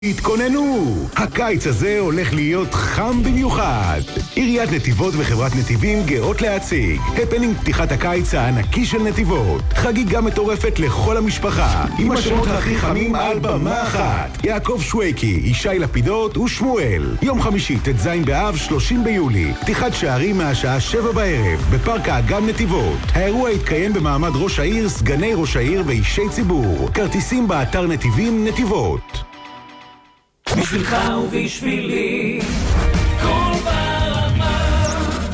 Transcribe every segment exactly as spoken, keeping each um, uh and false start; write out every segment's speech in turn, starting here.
התכוננו! הקיץ הזה הולך להיות חם במיוחד. עיריית נתיבות וחברת נתיבים גאות להציג הפנינג פתיחת הקיץ הענקי של נתיבות. חגיגה מטורפת לכל המשפחה עם השמות הכי חמים על במה אחת. יעקב שויקי, ישי לפידות ושמואל. יום חמישי ט"ז באב שלושים ביולי. פתיחת שערים מהשעה שבע בערב בפארק האגם נתיבות. האירוע יתקיים במעמד ראש העיר, סגני ראש העיר ואישי ציבור. כרטיסים באתר נתיבים נתיבות. בשבילך ובשבילי כל ברמה.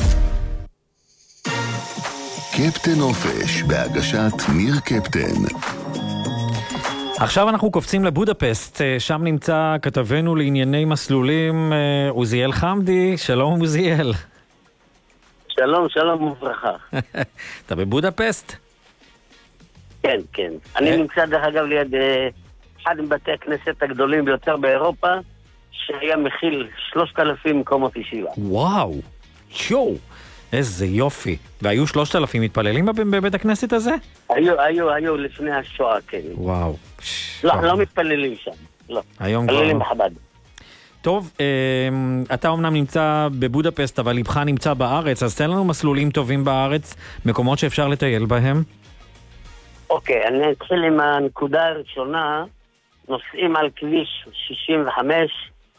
קפטן אופש בהגשת ניר קפטן. עכשיו אנחנו קופצים לבודפסט, שם נמצא כתבנו לענייני מסלולים עוזיאל חמדי. שלום עוזיאל. שלום, שלום וברכה. אתה בבודפסט? כן, כן. אני נמצא דרך אגב ליד אחד מבתי הכנסת הגדולים ביותר באירופה, שהיה מכיל שלושת אלפים מקומות ישיבה. וואו, שואו, איזה יופי. והיו שלושת אלפים מתפללים בבית הכנסת הזה? היו, היו, היו לפני השואה, כן. וואו. לא, לא מתפללים שם, לא. מתפללים בחב"ד. טוב, אתה אומנם נמצא בבודפסט, אבל לבך נמצא בארץ, אז תן לנו מסלולים טובים בארץ, מקומות שאפשר לטייל בהם. אוקיי, אני אתחיל עם הנקודה הראשונה. נוסעים על כביש שישים וחמש,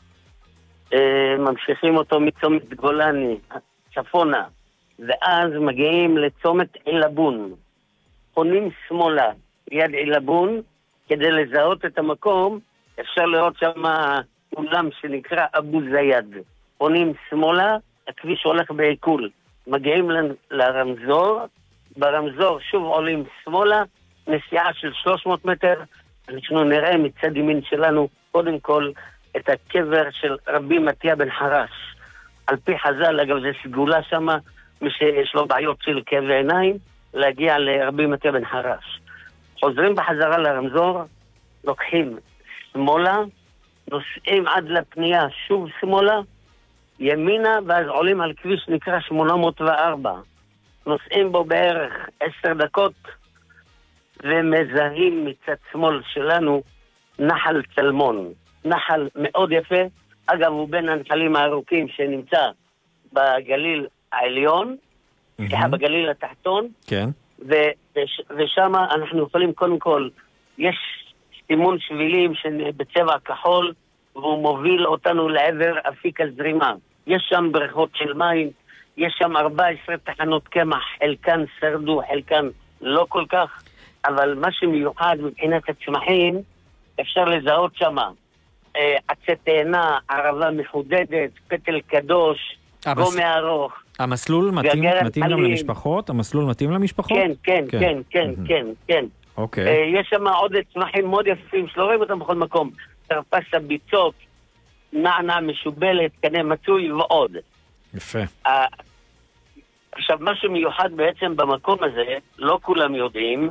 ממשיכים אותו מצומת גולני, צפונה, ואז מגיעים לצומת עילבון. פונים שמאלה, ליד עילבון, כדי לזהות את המקום, אפשר לראות שם אולם שנקרא אבו זייד. פונים שמאלה, הכביש הולך בעיכול. מגיעים לרמזור, ברמזור שוב עולים שמאלה, נסיעה של שלוש מאות מטר, אנחנו נראה מצד ימין שלנו קודם כל את הקבר של רבי מתיה בן חרש. על פי חז"ל, אגב זה סגולה שם, מי שיש לו בעיות של כאבי עיניים, להגיע לרבי מתיה בן חרש. חוזרים בחזרה לרמזור, לוקחים שמאלה, נוסעים עד לפנייה שוב שמאלה, ימינה, ואז עולים על כביש נקרא שמונה מאות וארבע. נוסעים בו בערך עשר דקות, ומזהים מצד שמאל שלנו נחל צלמון. נחל מאוד יפה, אגב הוא בין הנחלים הארוכים שנמצא בגליל העליון, סליחה, mm-hmm. בגליל התחתון, כן. ו- וש- ושם אנחנו יכולים קודם כל, יש סימון שבילים בצבע כחול, והוא מוביל אותנו לעבר אפיק הזרימה. יש שם בריכות של מים, יש שם ארבע עשרה תחנות קמח, חלקן שרדו, חלקן לא כל כך, אבל מה שמיוחד מבחינת הצמחים, אפשר לזהות שמה. אה, עצי תאנה, ערבה מחודדת, פטל קדוש, גומי ארוך. המסלול מתאים, מתאים גם למשפחות? המסלול מתאים למשפחות? כן, כן, כן, כן, כן, כן, כן. אוקיי. אה, יש שם עוד צמחים מאוד יפים שלא רואים אותם בכל מקום. תרפס הביצות, נענה משובלת, קנה מצוי ועוד. יפה. אה, עכשיו, משהו מיוחד בעצם במקום הזה, לא כולם יודעים,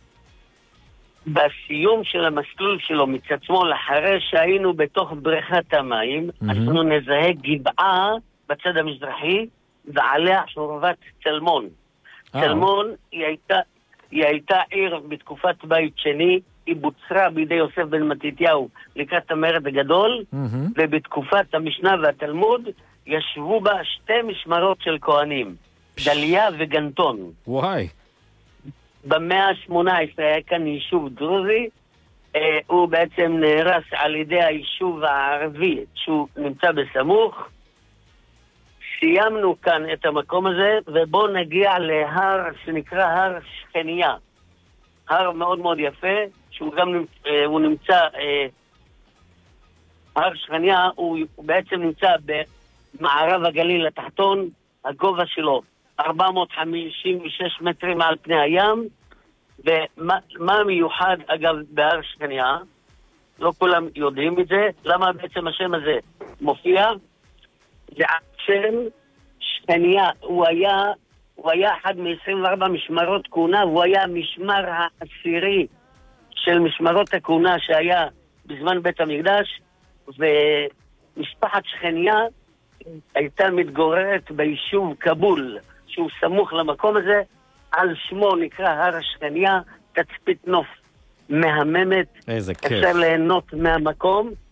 בסיום של המסלול שלו מצד שמאל, אחרי שהיינו בתוך בריכת המים, mm-hmm. אנחנו נזהה גבעה בצד המזרחי, ועליה חורבת צלמון. Oh. צלמון היא הייתה, היא הייתה עיר בתקופת בית שני, היא בוצרה בידי יוסף בן מתתיהו לקראת המרד הגדול, mm-hmm. ובתקופת המשנה והתלמוד ישבו בה שתי משמרות של כהנים, דליה וגנטון. וואי. במאה ה-שמונה עשרה היה כאן יישוב דרוזי, אה, הוא בעצם נהרס על ידי היישוב הערבי שהוא נמצא בסמוך. סיימנו כאן את המקום הזה, ובואו נגיע להר שנקרא הר שכניה. הר מאוד מאוד יפה, שהוא גם נמצא, אה, הוא נמצא, אה, הר שכניה הוא, הוא בעצם נמצא במערב הגליל התחתון, הגובה שלו ארבע מאות חמישים ושש מטרים על פני הים. ומה מיוחד אגב בהר שכניה, לא כולם יודעים את זה, למה בעצם השם הזה מופיע? זה השם שכניה, הוא היה, הוא היה אחד מ-עשרים וארבע משמרות כהונה, והוא היה המשמר העשירי של משמרות הכהונה שהיה בזמן בית המקדש, ומשפחת שכניה הייתה מתגוררת ביישוב קבול, שהוא סמוך למקום הזה, על שמו נקרא הר השכניה, תצפית נוף מהממת. איזה כיף. אפשר ליהנות מהמקום,